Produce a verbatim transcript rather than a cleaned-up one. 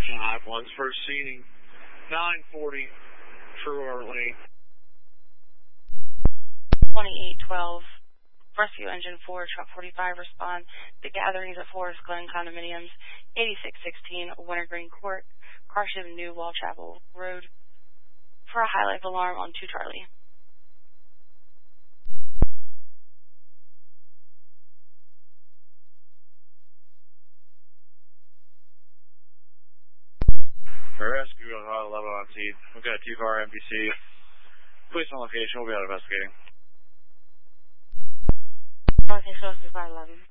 five one's first seating, nine forty, True Early. twenty-eight twelve, Rescue Engine four, Truck forty-five, respond. The gatherings at Forest Glen Condominiums, eighty-six sixteen Wintergreen Court, Carson New Wall Chapel Road, for a high life alarm on two Charlie. Rescue on eleven on seat. We've got a two-car M P C. Police on location. We'll be out investigating. Okay, so it's five eleven.